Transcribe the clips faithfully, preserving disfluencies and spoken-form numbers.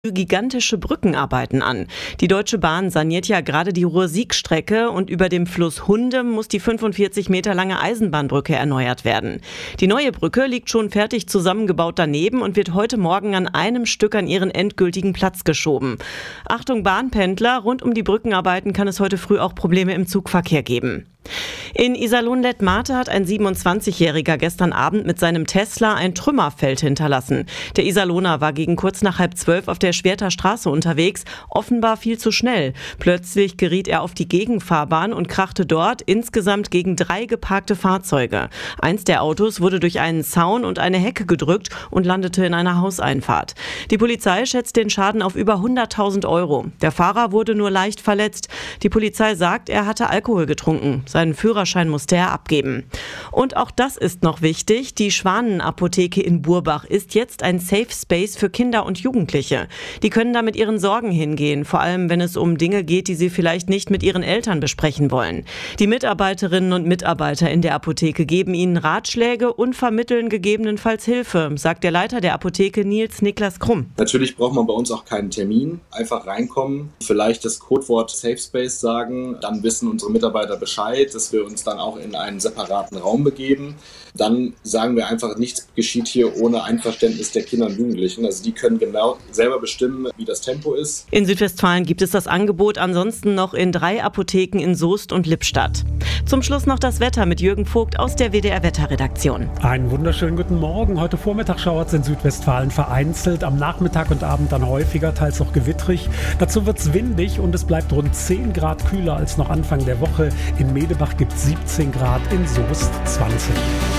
gigantische Brückenarbeiten an. Die Deutsche Bahn saniert ja gerade die Ruhr-Sieg-Strecke und über dem Fluss Hunde muss die fünfundvierzig Meter lange Eisenbahnbrücke erneuert werden. Die neue Brücke liegt schon fertig zusammengebaut daneben und wird heute Morgen an einem Stück an ihren endgültigen Platz geschoben. Achtung Bahnpendler, rund um die Brückenarbeiten kann es heute früh auch Probleme im Zugverkehr geben. In Iserlohn-Lettmate hat ein siebenundzwanzigjähriger gestern Abend mit seinem Tesla ein Trümmerfeld hinterlassen. Der Iserlohner war gegen kurz nach halb zwölf auf der Schwerter Straße unterwegs, offenbar viel zu schnell. Plötzlich geriet er auf die Gegenfahrbahn und krachte dort insgesamt gegen drei geparkte Fahrzeuge. Eins der Autos wurde durch einen Zaun und eine Hecke gedrückt und landete in einer Hauseinfahrt. Die Polizei schätzt den Schaden auf über hunderttausend Euro. Der Fahrer wurde nur leicht verletzt. Die Polizei sagt, er hatte Alkohol getrunken. Seinen Führerschein musste er abgeben. Und auch das ist noch wichtig. Die Schwanenapotheke in Burbach ist jetzt ein Safe Space für Kinder und Jugendliche. Die können da mit ihren Sorgen hingehen, vor allem wenn es um Dinge geht, die sie vielleicht nicht mit ihren Eltern besprechen wollen. Die Mitarbeiterinnen und Mitarbeiter in der Apotheke geben ihnen Ratschläge und vermitteln gegebenenfalls Hilfe, sagt der Leiter der Apotheke Nils Niklas Krumm. Natürlich braucht man bei uns auch keinen Termin. Einfach reinkommen, vielleicht das Codewort Safe Space sagen, dann wissen unsere Mitarbeiter Bescheid, dass wir uns dann auch in einen separaten Raum begeben. Dann sagen wir einfach, nichts geschieht hier ohne Einverständnis der Kinder und Jugendlichen. Also die können genau selber bestimmen, wie das Tempo ist. In Südwestfalen gibt es das Angebot ansonsten noch in drei Apotheken in Soest und Lippstadt. Zum Schluss noch das Wetter mit Jürgen Vogt aus der W D R-Wetterredaktion. Einen wunderschönen guten Morgen. Heute Vormittag schauert es in Südwestfalen vereinzelt. Am Nachmittag und Abend dann häufiger, teils auch gewittrig. Dazu wird es windig und es bleibt rund zehn Grad kühler als noch Anfang der Woche. In Medebach gibt es siebzehn Grad, in Soest zwanzig.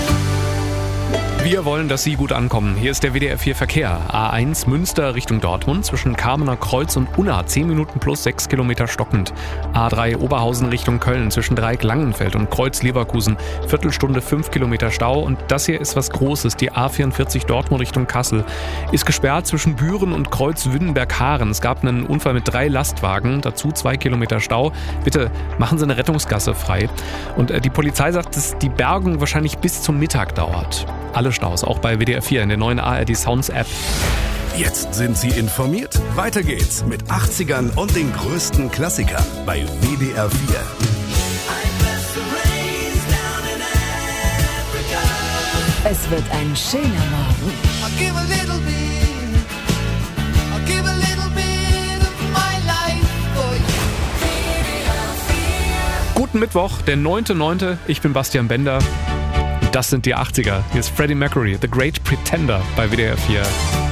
Wir wollen, dass Sie gut ankommen. Hier ist der W D R vier Verkehr. A eins Münster Richtung Dortmund zwischen Kamener Kreuz und Unna zehn Minuten plus sechs Kilometer stockend. A drei Oberhausen Richtung Köln zwischen Dreieck Langenfeld und Kreuz Leverkusen Viertelstunde fünf Kilometer Stau. Und das hier ist was Großes. Die A vierundvierzig Dortmund Richtung Kassel ist gesperrt zwischen Büren und Kreuz Wünnenberg-Haaren. Es gab einen Unfall mit drei Lastwagen, dazu zwei Kilometer Stau. Bitte machen Sie eine Rettungsgasse frei. Und die Polizei sagt, dass die Bergung wahrscheinlich bis zum Mittag dauert. Alle Staus, auch bei W D R vier in der neuen A R D Sounds App. Jetzt sind Sie informiert. Weiter geht's mit achtzigern und den größten Klassikern bei W D R vier. Es wird ein schöner Morgen. Guten Mittwoch, der neunter neunter Ich bin Bastian Bender. Das sind die achtziger. Hier ist Freddie Mercury, The Great Pretender bei W D R vier.